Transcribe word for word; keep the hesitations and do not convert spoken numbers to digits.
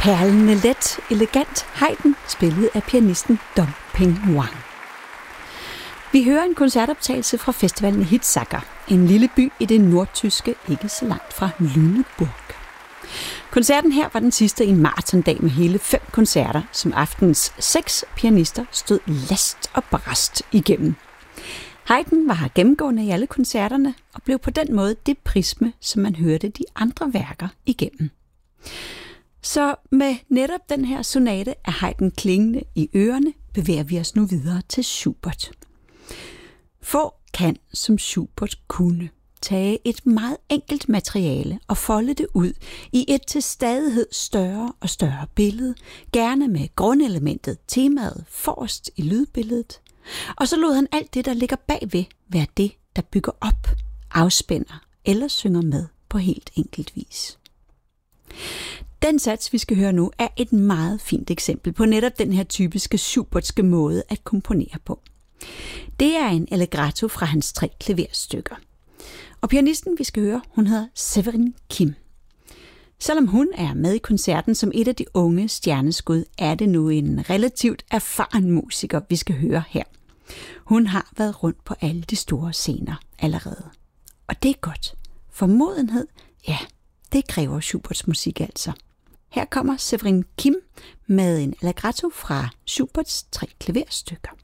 Perlende let, elegant Haydn, spillet af pianisten Dong Ping Wang. Vi hører en koncertoptagelse fra festivalen i Hitzacker, en lille by i det nordtyske, ikke så langt fra Lüneburg. Koncerten her var den sidste i en maratondag med hele fem koncerter, som aftenens seks pianister stod last og brast igennem. Haydn var her gennemgående i alle koncerterne og blev på den måde det prisme, som man hørte de andre værker igennem. Så med netop den her sonate af Haydn klingende i ørerne, bevæger vi os nu videre til Schubert. Få kan, som Schubert kunne, tage et meget enkelt materiale og folde det ud i et til stadighed større og større billede, gerne med grundelementet, temaet forrest i lydbilledet. Og så lod han alt det, der ligger bagved, være det, der bygger op, afspænder eller synger med på helt enkelt vis. Den sats, vi skal høre nu, er et meget fint eksempel på netop den her typiske Schubertske måde at komponere på. Det er en allegretto fra hans tre klaverstykker. Og pianisten, vi skal høre, hun hedder Severin Kim. Selvom hun er med i koncerten som et af de unge stjerneskud, er det nu en relativt erfaren musiker, vi skal høre her. Hun har været rundt på alle de store scener allerede. Og det er godt. For modenhed, ja, det kræver Schuberts musik altså. Her kommer Severin Kim med en allegretto fra Schuberts tre klaverstykker.